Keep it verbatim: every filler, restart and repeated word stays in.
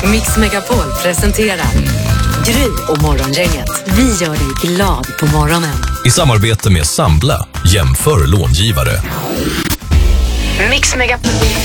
Mix Megapol presenterar Gry och Morgongänget. Vi gör dig glad på morgonen. I samarbete med Sambla, jämför långivare. Mix Megapol.